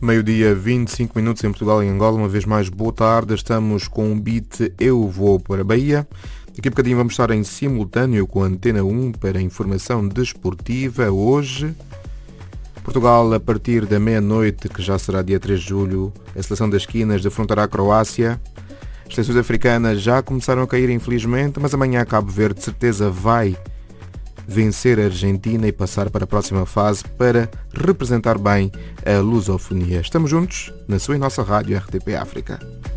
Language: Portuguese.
Meio-dia, 25 minutos em Portugal e Angola. Uma vez mais, boa tarde. Estamos com o beat Eu Vou para a Bahia. Daqui a bocadinho vamos estar em simultâneo com a Antena 1 para a informação desportiva. Hoje, Portugal, a partir da meia-noite, que já será dia 3 de julho, a seleção das esquinas defrontará a Croácia. As seleções africanas já começaram a cair, infelizmente, mas amanhã Cabo Verde, de certeza, vai vencer a Argentina e passar para a próxima fase para representar bem a lusofonia. Estamos juntos na sua e nossa rádio RTP África.